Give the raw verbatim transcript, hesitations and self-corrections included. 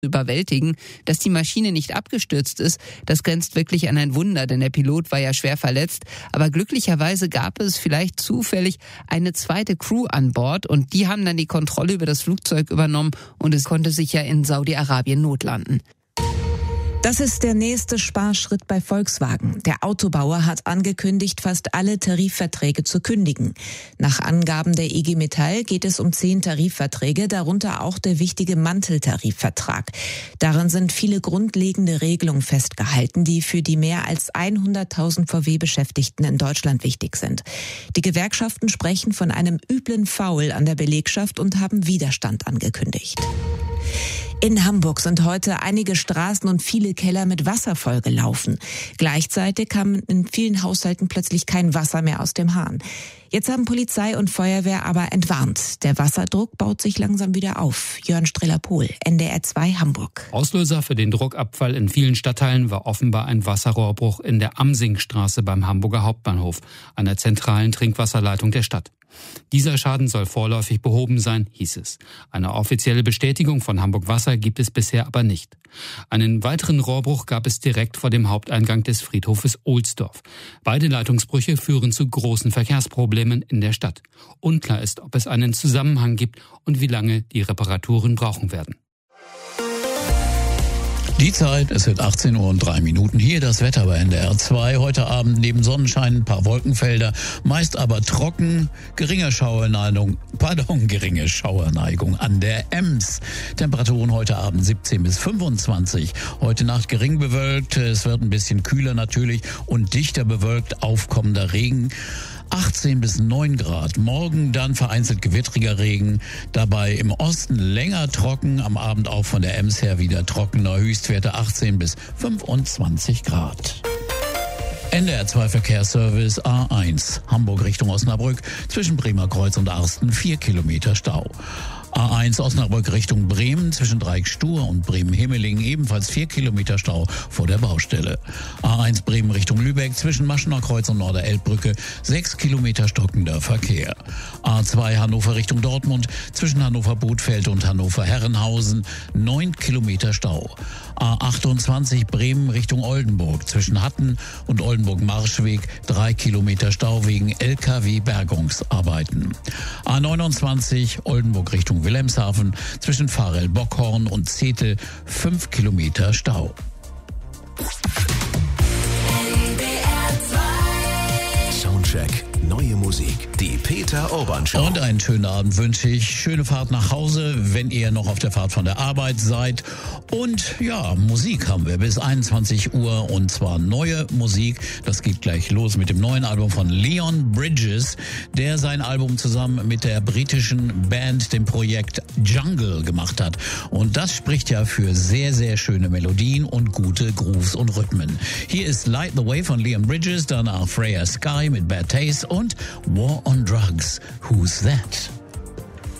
überwältigen. Dass die Maschine nicht abgestürzt ist, das grenzt wirklich an ein Wunder, denn der Pilot war ja schwer verletzt. Aber glücklicherweise gab es vielleicht zufällig eine zweite Crew an Bord und die haben dann die Kontrolle über das Flugzeug übernommen und es konnte sich ja in Saudi-Arabien notlanden. Das ist der nächste Sparschritt bei Volkswagen. Der Autobauer hat angekündigt, fast alle Tarifverträge zu kündigen. Nach Angaben der I G Metall geht es um zehn Tarifverträge, darunter auch der wichtige Manteltarifvertrag. Darin sind viele grundlegende Regelungen festgehalten, die für die mehr als hunderttausend V W-Beschäftigten in Deutschland wichtig sind. Die Gewerkschaften sprechen von einem üblen Foul an der Belegschaft und haben Widerstand angekündigt. In Hamburg sind heute einige Straßen und viele Keller mit Wasser vollgelaufen. Gleichzeitig kam in vielen Haushalten plötzlich kein Wasser mehr aus dem Hahn. Jetzt haben Polizei und Feuerwehr aber entwarnt. Der Wasserdruck baut sich langsam wieder auf. Jörn Streller-Pohl, N D R zwei Hamburg. Auslöser für den Druckabfall in vielen Stadtteilen war offenbar ein Wasserrohrbruch in der Amsingstraße beim Hamburger Hauptbahnhof, einer zentralen Trinkwasserleitung der Stadt. Dieser Schaden soll vorläufig behoben sein, hieß es. Eine offizielle Bestätigung von Hamburg Wasser gibt es bisher aber nicht. Einen weiteren Rohrbruch gab es direkt vor dem Haupteingang des Friedhofes Ohlsdorf. Beide Leitungsbrüche führen zu großen Verkehrsproblemen in der Stadt. Unklar ist, ob es einen Zusammenhang gibt und wie lange die Reparaturen brauchen werden. Die Zeit, es wird achtzehn Uhr und drei Minuten. Hier das Wetter bei N D R zwei. Heute Abend neben Sonnenschein ein paar Wolkenfelder, meist aber trocken, geringe Schauerneigung, pardon, geringe Schauerneigung an der Ems. Temperaturen heute Abend siebzehn bis fünfundzwanzig. Heute Nacht gering bewölkt, es wird ein bisschen kühler natürlich und dichter bewölkt, aufkommender Regen. achtzehn bis neun Grad. Morgen dann vereinzelt gewittriger Regen. Dabei im Osten länger trocken. Am Abend auch von der Ems her wieder trockener. Höchstwerte achtzehn bis fünfundzwanzig Grad. N D R zwei Verkehrsservice A eins. Hamburg Richtung Osnabrück. Zwischen Bremer Kreuz und Arsten vier Kilometer Stau. A eins Osnabrück Richtung Bremen zwischen Dreieck-Stur und Bremen-Himmelingen ebenfalls vier Kilometer Stau vor der Baustelle. A eins Bremen Richtung Lübeck zwischen Maschener Kreuz und Norder-Elbbrücke sechs Kilometer stockender Verkehr. A zwei Hannover Richtung Dortmund zwischen Hannover-Bothfeld und Hannover-Herrenhausen neun Kilometer Stau. A achtundzwanzig Bremen Richtung Oldenburg zwischen Hatten und Oldenburg-Marschweg drei Kilometer Stau wegen L K W-Bergungsarbeiten. A neunundzwanzig Oldenburg Richtung Wilhelmshaven zwischen Pfarrell-Bockhorn und Zetel fünf Kilometer Stau. Soundcheck, neue Musik, die Peter Urban Show. Und einen schönen Abend wünsche ich. Schöne Fahrt nach Hause, wenn ihr noch auf der Fahrt von der Arbeit seid. Und ja, Musik haben wir bis einundzwanzig Uhr und zwar neue Musik. Das geht gleich los mit dem neuen Album von Leon Bridges, der sein Album zusammen mit der britischen Band, dem Projekt Jungle, gemacht hat. Und das spricht ja für sehr, sehr schöne Melodien und gute Grooves und Rhythmen. Hier ist Light the Way von Leon Bridges, danach Freya Sky mit Bad Taste und War on Drugs. Who's That?